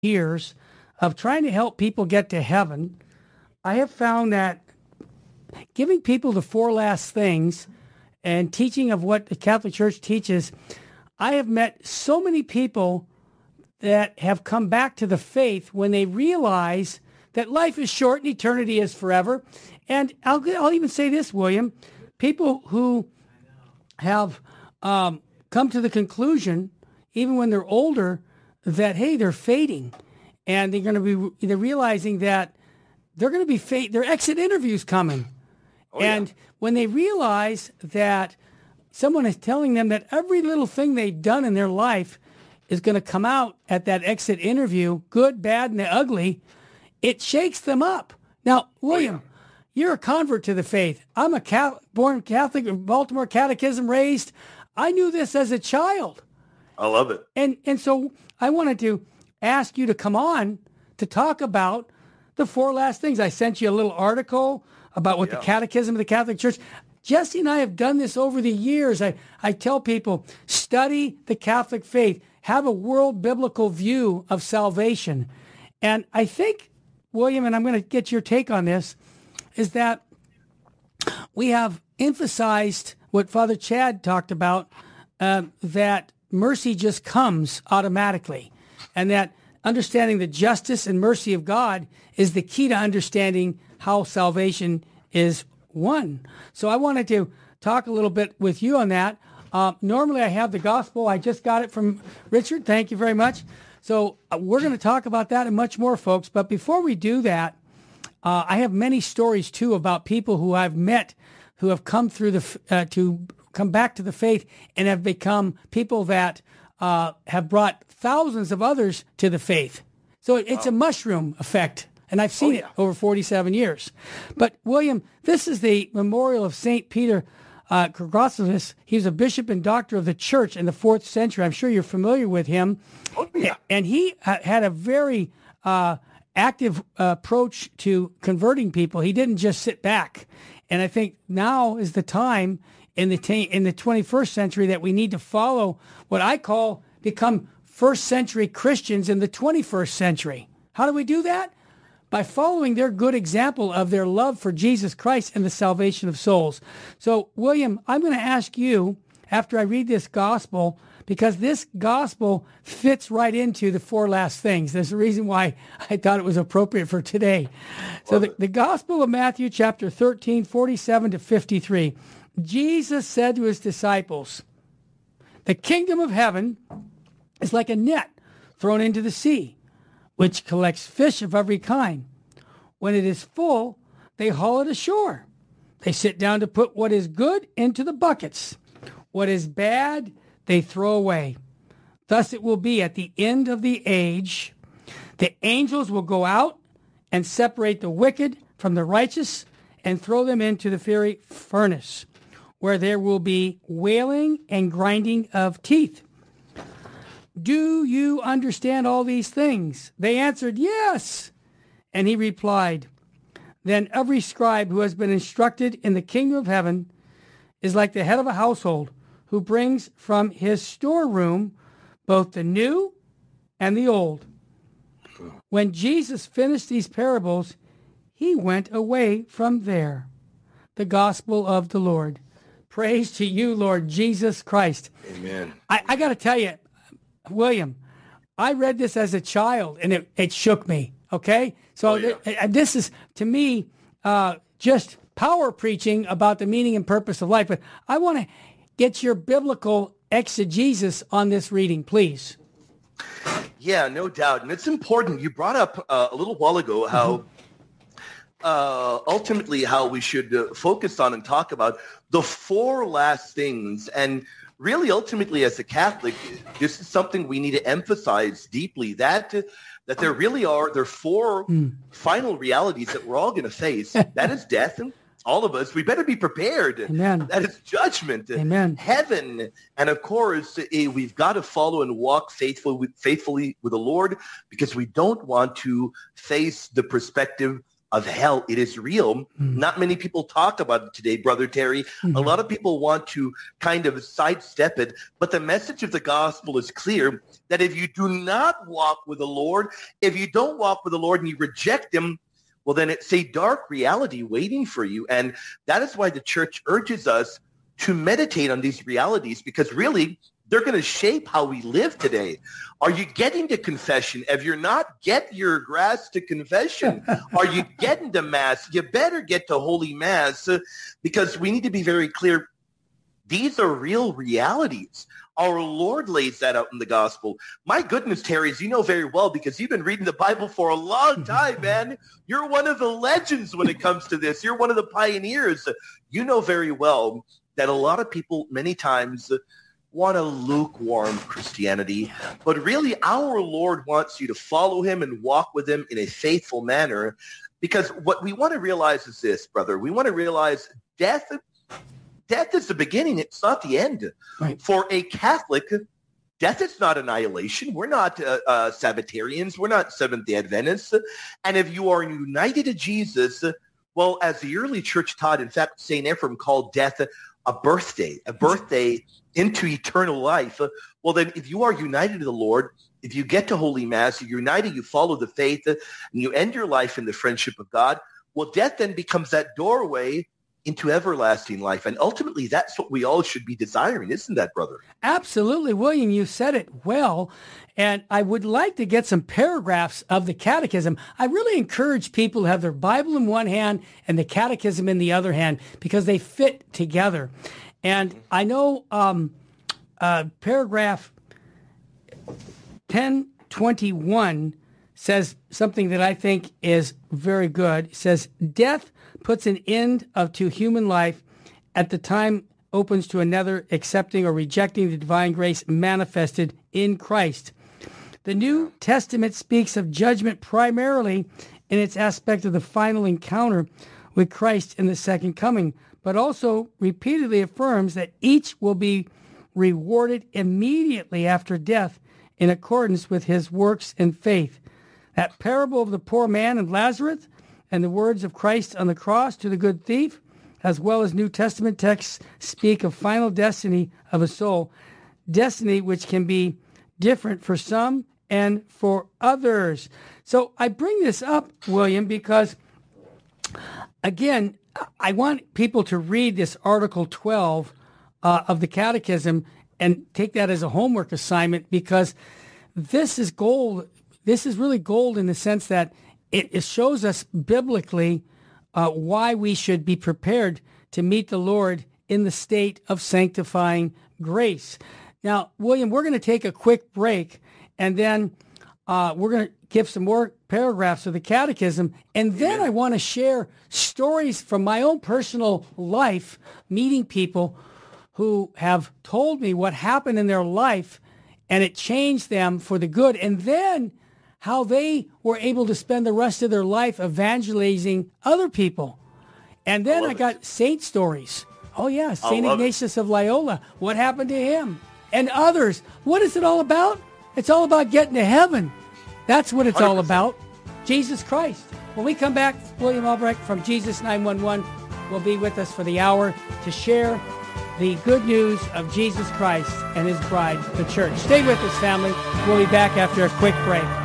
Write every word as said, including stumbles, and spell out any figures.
years of trying to help people get to heaven, I have found that giving people the four last things and teaching of what the Catholic Church teaches, I have met so many people that have come back to the faith when they realize that life is short and eternity is forever. And I'll, I'll even say this, William, people who have um, come to the conclusion, even when they're older, that, hey, they're fading. And they're going to be, they're realizing that they're going to be, fade, their exit interviews coming. Oh, and yeah. when they realize that someone is telling them that every little thing they've done in their life is going to come out at that exit interview, good, bad, and the ugly, it shakes them up. Now, William, oh, yeah. you're a convert to the faith. I'm a Catholic, born Catholic, Baltimore Catechism raised. I knew this as a child. I love it. And and so I wanted to ask you to come on to talk about the four last things. I sent you a little article about what yeah. the Catechism of the Catholic Church. Jesse and I have done this over the years. I, I tell people, study the Catholic faith. Have a world biblical view of salvation. And I think, William, and I'm going to get your take on this, is that we have emphasized what Father Chad talked about, uh, that mercy just comes automatically, and that understanding the justice and mercy of God is the key to understanding how salvation is won. So I wanted to talk a little bit with you on that. Uh, normally I have the gospel. I just got it from Richard. Thank you very much. So uh, we're going to talk about that and much more, folks. But before we do that, uh, I have many stories, too, about people who I've met who have come through the, uh, to come back to the faith and have become people that uh, have brought thousands of others to the faith. So it's wow. a mushroom effect. And I've seen oh, yeah. it over forty-seven years. But, William, this is the memorial of Saint Peter uh, Chrysostom. He was a bishop and doctor of the church in the fourth century. I'm sure you're familiar with him. Oh, yeah. And he uh, had a very uh, active uh, approach to converting people. He didn't just sit back. And I think now is the time in the t- in the twenty-first century that we need to follow what I call become first century Christians in the twenty-first century. How do we do that? By following their good example of their love for Jesus Christ and the salvation of souls. So, William, I'm going to ask you, after I read this gospel, because this gospel fits right into the four last things. There's a reason why I thought it was appropriate for today. So the, the gospel of Matthew, chapter thirteen, forty-seven to fifty-three. Jesus said to his disciples, "The kingdom of heaven is like a net thrown into the sea, which collects fish of every kind. When it is full, they haul it ashore. They sit down to put what is good into the buckets. What is bad, they throw away. Thus it will be at the end of the age. The angels will go out and separate the wicked from the righteous and throw them into the fiery furnace, where there will be wailing and grinding of teeth. Do you understand all these things?" They answered, "Yes." And he replied, "Then every scribe who has been instructed in the kingdom of heaven is like the head of a household who brings from his storeroom both the new and the old." When Jesus finished these parables, he went away from there. The gospel of the Lord. Praise to you, Lord Jesus Christ. Amen. I, I got to tell you, William, I read this as a child, and it, it shook me, okay? So oh, yeah. th- this is, to me, uh, just power preaching about the meaning and purpose of life. But I want to get your biblical exegesis on this reading, please. Yeah, no doubt. And it's important. You brought up uh, a little while ago how mm-hmm. uh, ultimately how we should uh, focus on and talk about the four last things. And really, ultimately, as a Catholic, this is something we need to emphasize deeply, that that there really are, there are four mm. final realities that we're all going to face. That is death, and all of us, we better be prepared. Amen. That is judgment, Amen. Heaven, and of course, eh, we've got to follow and walk faithful with, faithfully with the Lord, because we don't want to face the perspective of hell. It is real. Mm-hmm. Not many people talk about it today, Brother Terry. Mm-hmm. A lot of people want to kind of sidestep it, but the message of the gospel is clear that if you do not walk with the Lord, if you don't walk with the Lord and you reject him, well, then it's a dark reality waiting for you. And that is why the church urges us to meditate on these realities, because really they're going to shape how we live today. Are you getting to confession? If you're not, get your grass to confession. Are you getting to Mass? You better get to Holy Mass, uh, because we need to be very clear. These are real realities. Our Lord lays that out in the gospel. My goodness, Terry, as you know very well, because you've been reading the Bible for a long time, man. You're one of the legends when it comes to this. You're one of the pioneers. You know very well that a lot of people many times want a lukewarm Christianity, but really our Lord wants you to follow him and walk with him in a faithful manner, because what we want to realize is this, brother. We want to realize death Death is the beginning. It's not the end. Right. For a Catholic, death is not annihilation. We're not uh, uh, Sabbatarians. We're not Seventh-day Adventists. And if you are united to Jesus, well, as the early church taught, in fact, Saint Ephrem called death a birthday, a birthday into eternal life. Well, then if you are united to the Lord, if you get to Holy Mass, you're united, you follow the faith, and you end your life in the friendship of God, well, death then becomes that doorway into everlasting life. And ultimately, that's what we all should be desiring, isn't that, brother? Absolutely, William. You said it well. And I would like to get some paragraphs of the Catechism. I really encourage people to have their Bible in one hand and the Catechism in the other hand, because they fit together. And I know um, uh, paragraph ten twenty-one says something that I think is very good. It says, death puts an end of to human life at the time opens to another, accepting or rejecting the divine grace manifested in Christ. The New Testament speaks of judgment primarily in its aspect of the final encounter with Christ in the second coming, but also repeatedly affirms that each will be rewarded immediately after death in accordance with his works and faith. That parable of the poor man and Lazarus and the words of Christ on the cross to the good thief, as well as New Testament texts, speak of final destiny of a soul, destiny which can be different for some and for others. So I bring this up, William, because, again, I want people to read this Article twelve uh, of the Catechism and take that as a homework assignment, because this is gold. This is really gold in the sense that it, it shows us biblically uh, why we should be prepared to meet the Lord in the state of sanctifying grace. Now, William, we're going to take a quick break, and then uh, we're going to give some more paragraphs of the Catechism, and then I want to share stories from my own personal life, meeting people who have told me what happened in their life, and it changed them for the good, and then how they were able to spend the rest of their life evangelizing other people. And then I, I got it. Saint stories. Oh, yeah, Saint Ignatius it. of Loyola. What happened to him? And others. What is it all about? It's all about getting to heaven. That's what it's one hundred percent all about. Jesus Christ. When we come back, William Albrecht from Jesus nine one one will be with us for the hour to share the good news of Jesus Christ and his bride, the church. Stay with us, family. We'll be back after a quick break.